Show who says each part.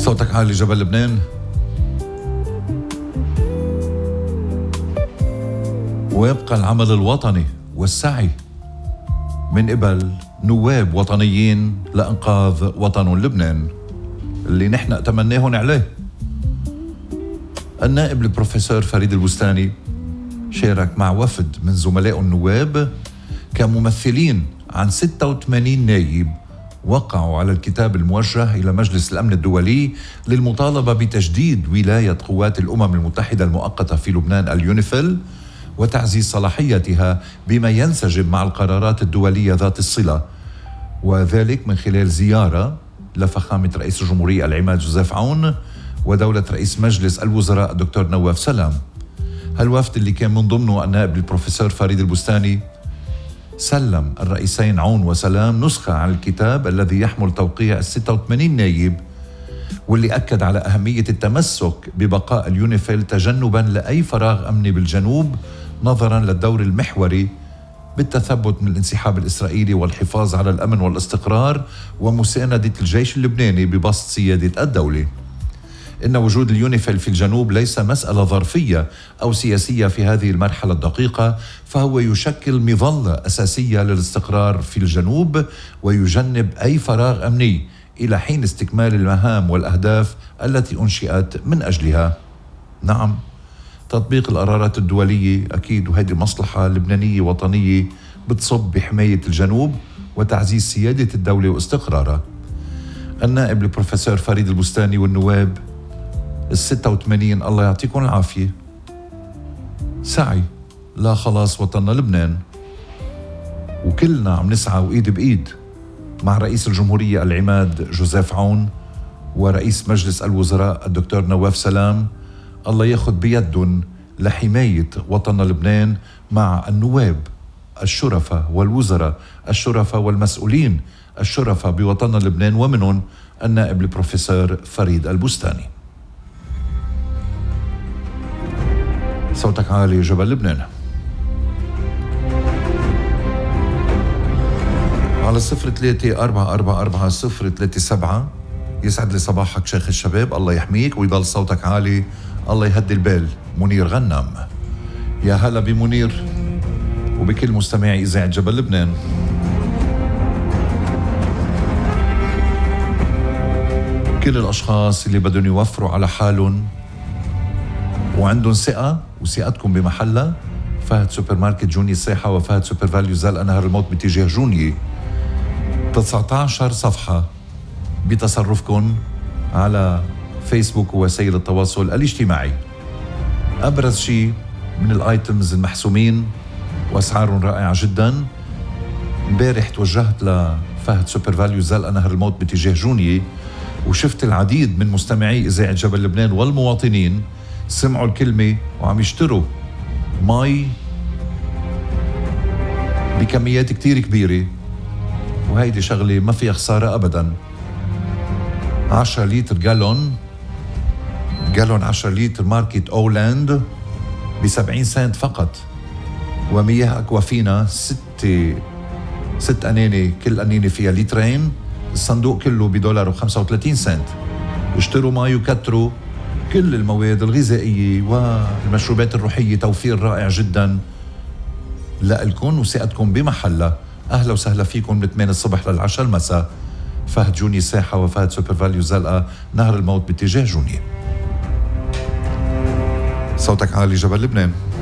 Speaker 1: صوتك عالي جبل لبنان. ويبقى العمل الوطني والسعي من قبل نواب وطنيين لإنقاذ وطن لبنان اللي نحن اتمناهن عليه. النائب البروفيسور فريد البستاني شارك مع وفد من زملائه النواب كممثلين عن 86 نايب وقعوا على الكتاب الموجه إلى مجلس الأمن الدولي للمطالبة بتجديد ولاية قوات الأمم المتحدة المؤقتة في لبنان اليونيفيل وتعزيز صلاحيتها بما ينسجم مع القرارات الدولية ذات الصلة، وذلك من خلال زيارة لفخامة رئيس الجمهورية العماد جوزيف عون ودولة رئيس مجلس الوزراء الدكتور نواف سلام. هالوفد اللي كان من ضمنه النائب البروفيسور فريد البستاني سلم الرئيسين عون وسلام نسخة عن الكتاب الذي يحمل توقيع 86 نايب، واللي أكد على أهمية التمسك ببقاء اليونيفيل تجنبا لأي فراغ أمني بالجنوب نظرا للدور المحوري بالتثبت من الانسحاب الإسرائيلي والحفاظ على الأمن والاستقرار ومساندة الجيش اللبناني ببسط سيادة الدولة. إن وجود اليونيفيل في الجنوب ليس مسألة ظرفية أو سياسية في هذه المرحلة الدقيقة، فهو يشكل مظلة أساسية للاستقرار في الجنوب ويجنب أي فراغ أمني إلى حين استكمال المهام والأهداف التي أنشئت من أجلها. نعم، تطبيق القرارات الدولية أكيد، وهذه مصلحة لبنانية وطنية بتصب بحماية الجنوب وتعزيز سيادة الدولة واستقرارها. النائب البروفيسور فريد البستاني والنواب 86 الله يعطيكم العافية سعي لا خلاص وطننا لبنان، وكلنا عم نسعى وإيد بإيد مع رئيس الجمهورية العماد جوزيف عون ورئيس مجلس الوزراء الدكتور نواف سلام، الله ياخذ بيدهم لحماية وطننا لبنان مع النواب الشرفاء والوزراء الشرفاء والمسؤولين الشرفاء بوطننا لبنان، ومنهم النائب البروفيسور فريد البستاني. صوتك عالي جبل لبنان. على 03-444-037. يسعد لي صباحك شيخ الشباب، الله يحميك ويضل صوتك عالي، الله يهدي البال. منير غنام، يا هلا بمنير وبكل مستمعي إذاعة جبل لبنان. كل الأشخاص اللي بدهم يوفروا على حالهم وعندهم ثقة وثقتكم بمحلها، فهد سوبر ماركت جوني الساحة وفهد سوبر فاليو زلقة نهر الموت باتجاه جوني، 19 صفحة بتصرفكم على فيسبوك ووسائل التواصل الاجتماعي. أبرز شيء من الآيتمز المحسومين وأسعارهم رائعة جدا. امبارح توجهت لفهد سوبر فاليو زلقة نهر الموت باتجاه جوني وشفت العديد من مستمعي إذاعة جبل لبنان والمواطنين سمعوا الكلمة وعم يشتروا مي بكميات كتير كبيرة، وهيدي شغلة ما فيها خسارة أبدا. 10 لتر جالون 10 لتر ماركة أولاند ب70 سنت فقط، ومياه أكوافينا 6 أناني، كل أناني فيها لترين، الصندوق كله $1.35 سنت. اشتروا مي وكتروا كل المواد الغذائية والمشروبات الروحية، توفير رائع جدا لألكم وثقتكم بمحلها. أهلا وسهلا فيكم من 8 الصبح لل10 المساء. فهد جوني الساحة وفهد سوبر فاليو زلقة نهر الموت باتجاه جوني. صوتك عالي جبل لبنان.